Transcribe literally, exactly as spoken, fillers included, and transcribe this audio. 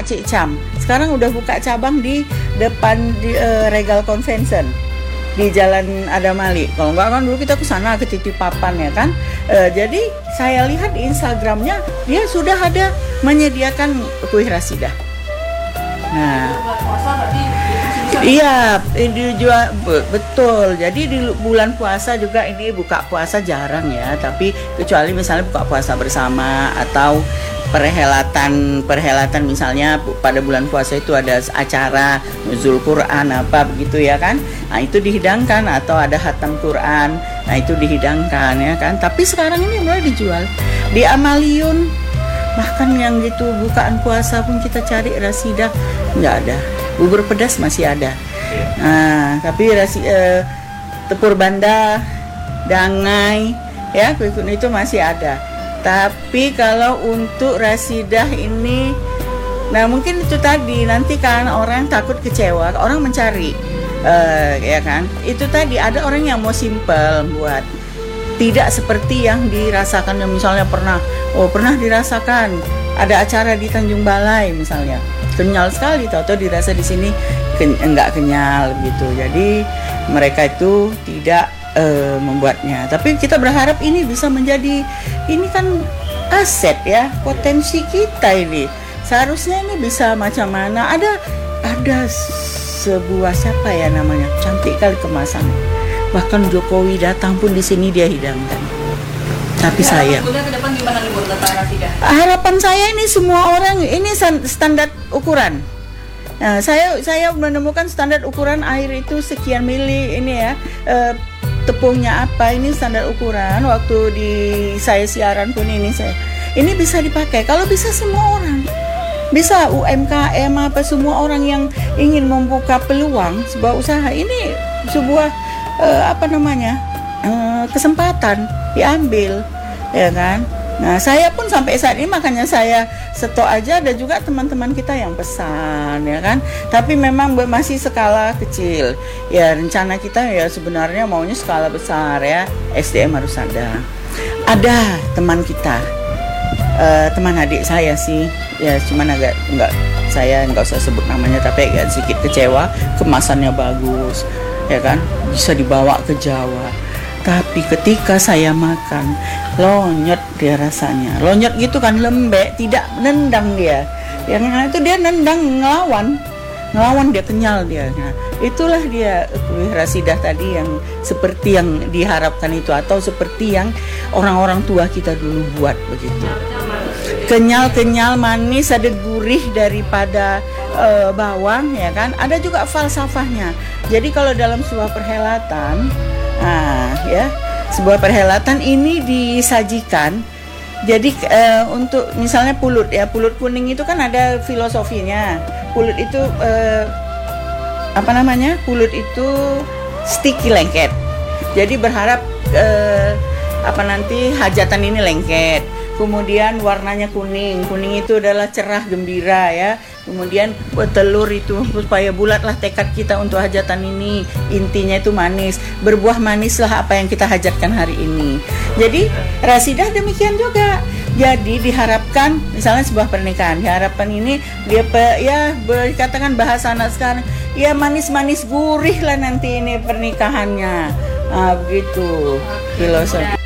Mak Cik Cam. Sekarang udah buka cabang di depan di, uh, Regal Convention di Jalan Adamali. Kalau enggak kan dulu kita ke sana ke Titi Papan ya kan. Uh, jadi saya lihat di Instagramnya dia sudah ada menyediakan kuih rasidah. Nah, iya, dijual betul. Jadi di bulan puasa juga ini buka puasa jarang ya, tapi kecuali misalnya buka puasa bersama atau perhelatan perhelatan misalnya pada bulan puasa itu ada acara nuzul Quran apa begitu ya kan. Nah, itu dihidangkan atau ada khatam Quran. Nah, itu dihidangkan ya kan. Tapi sekarang ini mulai dijual di Amaliun. Bahkan yang gitu bukaan puasa pun kita cari rasidah nggak ada. Bubur pedas masih ada. Nah, tapi rasi eh, tepur banda, dangai, ya kuih-kuih itu masih ada. Tapi kalau untuk rasidah ini, nah mungkin itu tadi nanti kan orang takut kecewa, orang mencari, uh, ya kan? Itu tadi ada orang yang mau simple buat, tidak seperti yang dirasakan yang misalnya pernah, oh pernah dirasakan ada acara di Tanjung Balai misalnya, kenyal sekali, tahu-tahu dirasa di sini ken- enggak kenyal gitu. Jadi mereka itu tidak Uh, membuatnya, tapi kita berharap ini bisa menjadi, ini kan aset ya, potensi kita ini. Seharusnya ini bisa macam mana? Ada ada sebuah siapa ya namanya, cantik kali kemasan. Bahkan Jokowi datang pun di sini dia hidangkan. Tapi ya, saya. Ke depan gimana nih buat harapan saya ini semua orang ini standar ukuran. Nah, saya saya menemukan standar ukuran air itu sekian mili ini ya. Uh, tepungnya apa ini standar ukuran waktu di saya siaran pun ini saya ini bisa dipakai kalau bisa semua orang bisa U M K M apa semua orang yang ingin membuka peluang sebuah usaha ini sebuah uh, apa namanya uh, kesempatan diambil ya kan. Nah, saya pun sampai saat ini makanya saya stok aja, ada juga teman-teman kita yang pesan ya kan. Tapi memang masih skala kecil. Ya rencana kita ya sebenarnya maunya skala besar ya. S D M harus ada. Ada teman kita, uh, teman adik saya sih. Ya cuman agak enggak, saya enggak usah sebut namanya, tapi agak sedikit kecewa. Kemasannya bagus, ya kan. Bisa dibawa ke Jawa. Tapi ketika saya makan, lonyot dia rasanya. Lonyot gitu kan, lembek, tidak nendang dia. Yang itu dia nendang, ngelawan. Ngelawan dia, kenyal dia. Nah, itulah dia kuih rasidah tadi yang seperti yang diharapkan itu, atau seperti yang orang-orang tua kita dulu buat begitu. Kenyal-kenyal, manis, ada gurih daripada uh, bawang ya kan. Ada juga falsafahnya. Jadi kalau dalam sebuah perhelatan, nah, ya, sebuah perhelatan ini disajikan. Jadi uh, untuk misalnya pulut ya, pulut kuning itu kan ada filosofinya. Pulut itu uh, apa namanya? Pulut itu sticky lengket. Jadi berharap uh, apa nanti hajatan ini lengket. Kemudian warnanya kuning. Kuning itu adalah cerah, gembira ya. Kemudian telur itu supaya bulatlah tekad kita untuk hajatan ini. Intinya itu manis. Berbuah manislah apa yang kita hajatkan hari ini. Jadi rasidah demikian juga. Jadi diharapkan misalnya sebuah pernikahan, diharapkan ini dia ya berkatakan bahasa anak sekarang, ya manis-manis gurih lah nanti ini pernikahannya. Ah begitu filosofi.